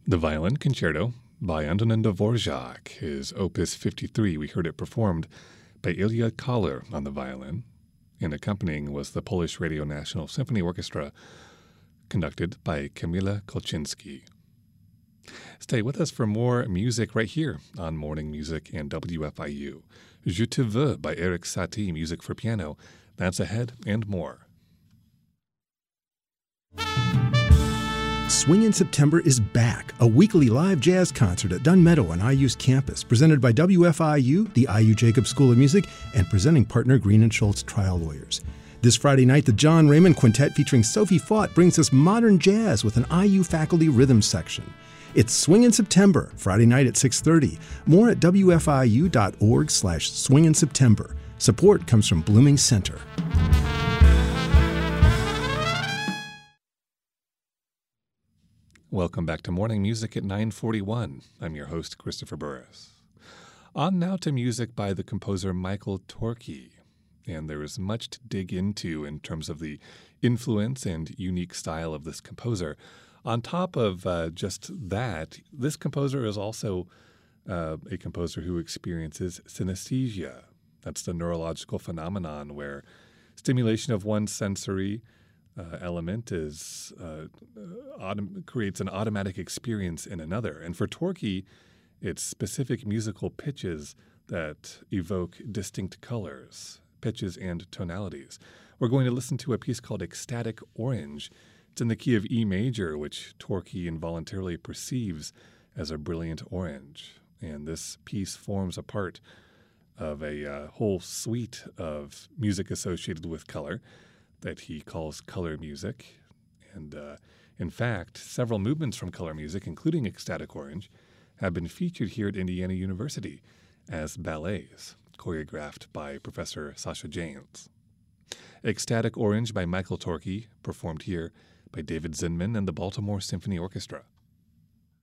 The Violin Concerto by Antonin Dvorak, his Opus 53. We heard it performed by Ilya Koller on the violin, and accompanying was the Polish Radio National Symphony Orchestra, conducted by Kamila Kolczynski. Stay with us for more music right here on Morning Music and WFIU. Je te veux by Erik Satie, music for piano. That's ahead and more. Swing in September is back, a weekly live jazz concert at Dunn Meadow on IU's campus, presented by WFIU, the IU Jacobs School of Music, and presenting partner Green & Schultz Trial Lawyers. This Friday night, the John Raymond Quintet featuring Sophie Fott brings us modern jazz with an IU faculty rhythm section. It's Swing in September, Friday night at 6:30. More at wfiu.org/swinginseptember. Support comes from Blooming Center. Welcome back to Morning Music at 9:41. I'm your host, Christopher Burris. On now to music by the composer Michael Torke. And there is much to dig into in terms of the influence and unique style of this composer. On top of just that, this composer is also a composer who experiences synesthesia. That's the neurological phenomenon where stimulation of one sensory element creates an automatic experience in another. And for Torke, it's specific musical pitches that evoke distinct colors, pitches and tonalities. We're going to listen to a piece called Ecstatic Orange. It's in the key of E major, which Torke involuntarily perceives as a brilliant orange. And this piece forms a part of a whole suite of music associated with color that he calls color music. And in fact, several movements from color music, including Ecstatic Orange, have been featured here at Indiana University as ballets, choreographed by Professor Sasha Janes. Ecstatic Orange by Michael Torke, performed here by David Zinman and the Baltimore Symphony Orchestra.